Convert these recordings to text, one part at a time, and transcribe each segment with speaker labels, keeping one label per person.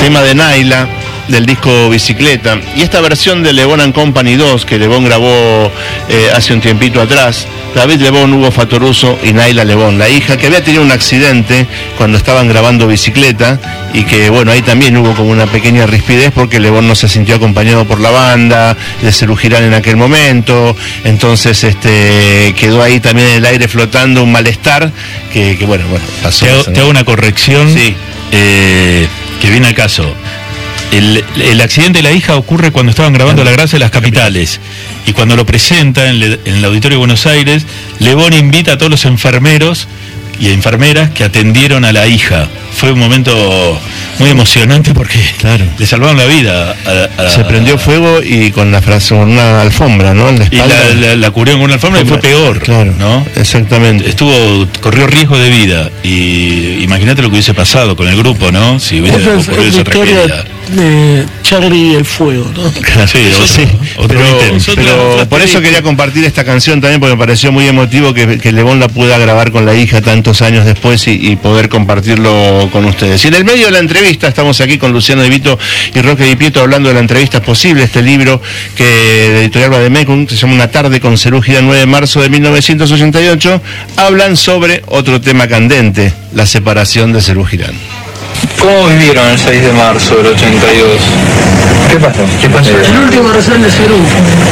Speaker 1: tema de Naila, del disco Bicicleta, y esta versión de Le Bon and Company 2 que Le Bon grabó hace un tiempito atrás. David Le Bon, Hugo Fattoruso y Naila Le Bon, la hija, que había tenido un accidente cuando estaban grabando Bicicleta, y que bueno, ahí también hubo como una pequeña rispidez porque Le Bon no se sintió acompañado por la banda de Serú Girán en aquel momento. Entonces quedó ahí también en el aire flotando un malestar que bueno, pasó.
Speaker 2: Te hago una corrección,
Speaker 1: sí.
Speaker 2: Que viene al caso. El accidente de la hija ocurre cuando estaban grabando La Grasa de las Capitales, y cuando lo presenta en el Auditorio de Buenos Aires, Le Bon invita a todos los enfermeros y enfermeras que atendieron a la hija. Fue un momento muy emocionante porque le salvaron la vida.
Speaker 1: Se prendió fuego y con una alfombra, ¿no? En la espalda.
Speaker 2: Y la cubrieron con una alfombra y fue peor,
Speaker 1: claro,
Speaker 2: ¿no?
Speaker 1: Exactamente.
Speaker 2: Corrió riesgo de vida, y imagínate lo que hubiese pasado con el grupo, ¿no? Si hubiera ocurrido esa tragedia.
Speaker 3: De Charlie y el fuego, ¿no?
Speaker 1: Sí, pero por eso quería compartir esta canción también, porque me pareció muy emotivo que Le Bon la pueda grabar con la hija tantos años después y poder compartirlo con ustedes. Y en el medio de la entrevista estamos aquí con Luciano De Vito y Roque Di Pietro hablando de la entrevista posible, este libro que de Editorial Vademecum, que se llama Una tarde con Serú Girán, 9 de marzo de 1988, hablan sobre otro tema candente, la separación de Serú Girán.
Speaker 4: ¿Cómo vivieron el 6 de marzo del 82? ¿Qué pasó?
Speaker 3: El último recién de Serú.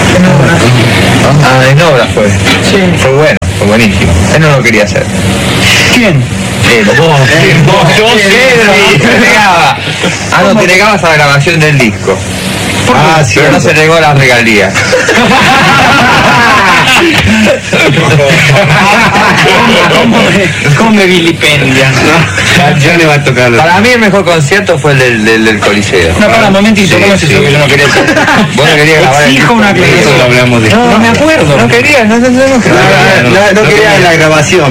Speaker 4: En obra fue.
Speaker 3: Sí.
Speaker 4: Fue bueno, fue buenísimo. Él no lo quería hacer.
Speaker 3: ¿Quién?
Speaker 4: Yo te negaba. No, te negabas a la grabación del disco. Pero no se negó las regalías.
Speaker 3: ¿Cómo me vilipendian?
Speaker 4: Ya le va a tocar. Para mí el mejor concierto fue el del Coliseo.
Speaker 3: No, para un momentito, ¿cómo es eso que yo no quería hacer?
Speaker 4: Vos no querías grabar el disco.
Speaker 3: Una
Speaker 4: Eso lo hablamos de.
Speaker 3: No me acuerdo.
Speaker 4: No querías, no querías la grabación.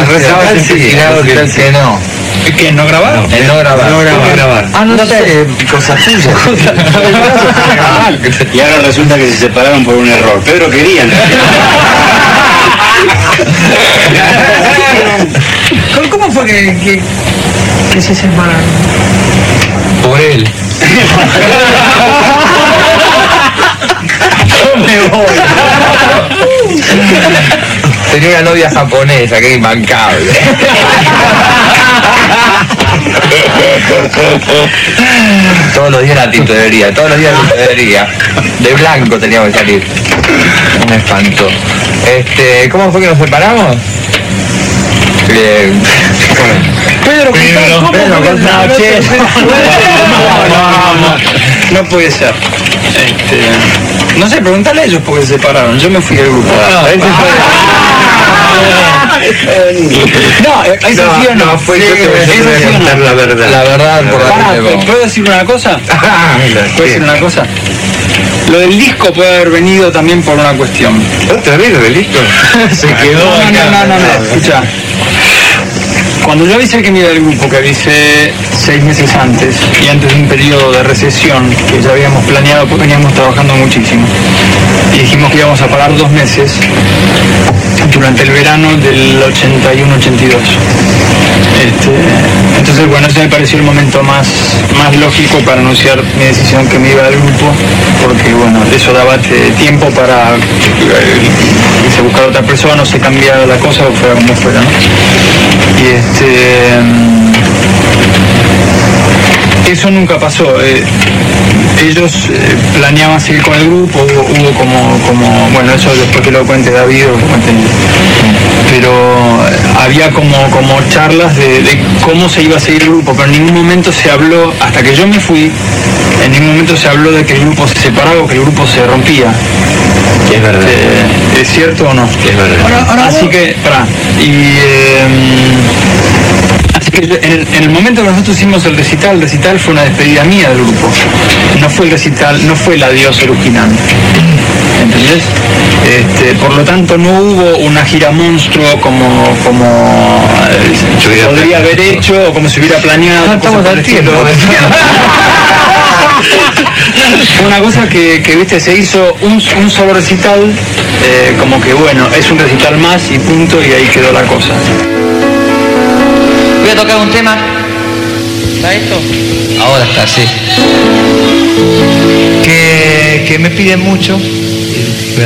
Speaker 4: Que no.
Speaker 3: ¿Qué? ¿No grabaron?
Speaker 4: El no grabar.
Speaker 3: No sé, cosas tuyas.
Speaker 5: Y ahora resulta que se separaron por un error. Pedro querían.
Speaker 3: ¿Cómo fue que se separaron?
Speaker 4: Por él.
Speaker 3: Yo me voy.
Speaker 4: Tenía una novia japonesa que era imbancable. Todos los días la tintorería, de blanco teníamos que salir. Me espantó. ¿Cómo fue que nos separamos?
Speaker 3: Pedro, no puede ser. No sé, preguntale a ellos por qué se separaron. Yo me fui del grupo.
Speaker 4: No, fue yo que voy a contar la verdad. La verdad por la
Speaker 3: ¿puedo decir una cosa? ¿Puedo decir una cosa? Lo del disco puede haber venido también por una cuestión.
Speaker 4: ¿Otra vez lo del disco? Se quedó.
Speaker 3: No, escucha. Cuando yo avisé que me iba del grupo, que avisé 6 meses antes, y antes de un periodo de recesión que ya habíamos planeado porque veníamos trabajando muchísimo, y dijimos que íbamos a parar 2 meses durante el verano del 81-82. Entonces, bueno, ese me pareció el momento más lógico para anunciar mi decisión que me iba del grupo, porque, bueno, eso daba tiempo para se buscar otra persona, o se cambiara la cosa, o fuera como fuera, ¿no? Y eso nunca pasó. Ellos planeaban seguir con el grupo, hubo como bueno, eso después que lo cuente David o lo cuente, pero había como charlas de cómo se iba a seguir el grupo, pero en ningún momento se habló, hasta que yo me fui, en ningún momento se habló de que el grupo se separaba o que el grupo se rompía.
Speaker 4: Es verdad.
Speaker 3: ¿Es cierto o no?
Speaker 4: Es verdad.
Speaker 3: Así que, así que en el momento que nosotros hicimos el recital fue una despedida mía del grupo. No fue el recital, no fue el adiós Serú Girán. ¿Entendés? Por lo tanto no hubo una gira monstruo como podría haber hecho o como se hubiera planeado.
Speaker 4: Estamos al tiempo.
Speaker 3: Una cosa que viste, se hizo un solo recital, como que bueno, es un recital más y punto, y ahí quedó la cosa.
Speaker 6: Voy a tocar un tema ¿Está esto?
Speaker 4: Ahora está, sí. Que me piden mucho.